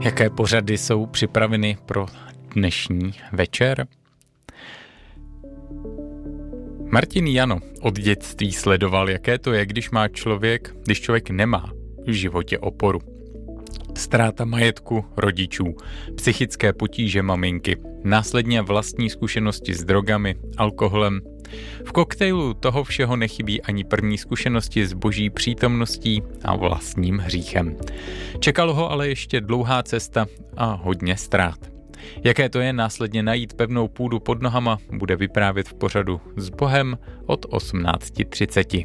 Jaké pořady jsou připraveny pro dnešní večer? Martin Jano od dětství sledoval, jaké to je, když člověk nemá v životě oporu. Ztráta majetku rodičů, psychické potíže maminky, následně vlastní zkušenosti s drogami, alkoholem. V koktejlu toho všeho nechybí ani první zkušenosti s boží přítomností a vlastním hříchem. Čekalo ho ale ještě dlouhá cesta a hodně ztrát. Jaké to je následně najít pevnou půdu pod nohama, bude vyprávět v pořadu S Bohem od 18:30.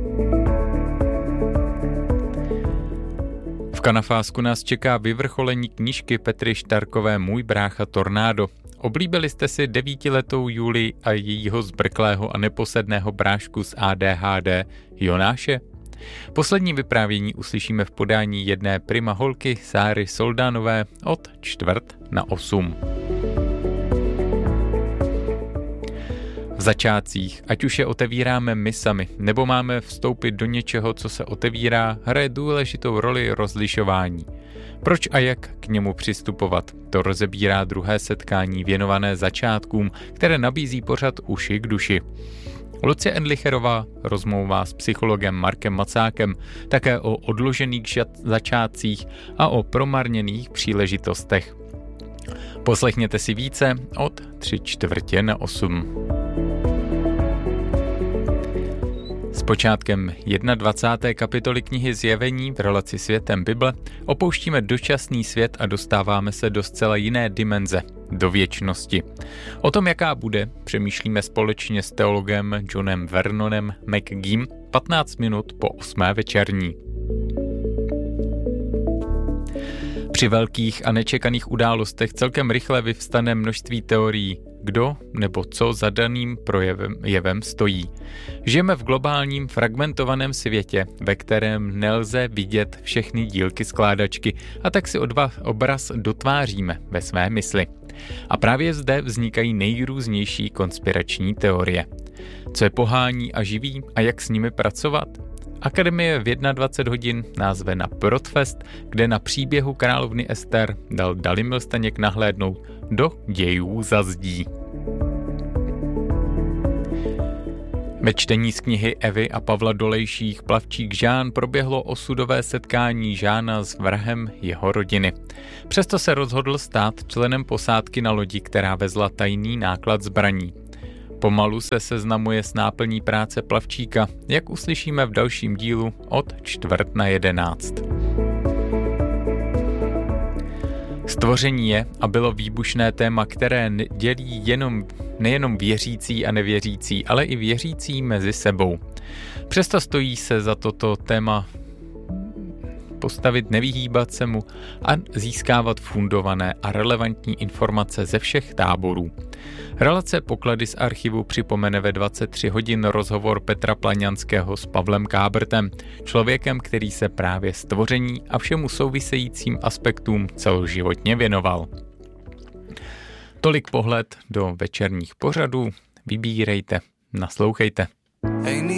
V Kanafásku nás čeká vyvrcholení knížky Petry Štarkové Můj brácha Tornádo. Oblíbili jste si 9letou Julii a jejího zbrklého a neposedného brášku z ADHD Jonáše? Poslední vyprávění uslyšíme v podání jedné prima holky Sáry Soldánové od 7:45. V začátcích, ať už je otevíráme my sami, nebo máme vstoupit do něčeho, co se otevírá, hraje důležitou roli rozlišování. Proč a jak k němu přistupovat? To rozebírá druhé setkání věnované začátkům, které nabízí pořad Uši k duši. Lucie Endlicherová rozmlouvá s psychologem Markem Macákem také o odložených začátcích a o promarněných příležitostech. Poslechněte si více od 7:45. S počátkem 21. kapitoly knihy Zjevení v relaci Světem Bible opouštíme dočasný svět a dostáváme se do zcela jiné dimenze, do věčnosti. O tom, jaká bude, přemýšlíme společně s teologem Johnem Vernonem McGeem 15 minut po 8. večerní. Při velkých a nečekaných událostech celkem rychle vyvstane množství teorií, kdo nebo co za daným jevem stojí. Žijeme v globálním fragmentovaném světě, ve kterém nelze vidět všechny dílky skládačky, a tak si obraz dotváříme ve své mysli. A právě zde vznikají nejrůznější konspirační teorie. Co je pohání a živí a jak s nimi pracovat? Akademie v 21 hodin nás zve na Prodfest, kde na příběhu královny Ester dal Dalibor Staněk nahlédnout do dějů za zdí. Ve čtení z knihy Evy a Pavla Dolejších Plavčík Žán proběhlo osudové setkání Žána s vrahem jeho rodiny. Přesto se rozhodl stát členem posádky na lodi, která vezla tajný náklad zbraní. Pomalu se seznamuje s náplní práce Plavčíka, jak uslyšíme v dalším dílu od 10:45. Stvoření je a bylo výbušné téma, které dělí nejenom věřící a nevěřící, ale i věřící mezi sebou. Přesto stojí se za toto téma postavit, nevyhýbat se mu a získávat fundované a relevantní informace ze všech táborů. Relace Poklady z archivu připomene ve 23 hodin rozhovor Petra Plaňanského s Pavlem Kábrtem, člověkem, který se právě stvoření a všemu souvisejícím aspektům celoživotně věnoval. Tolik pohled do večerních pořadů, vybírejte, naslouchejte.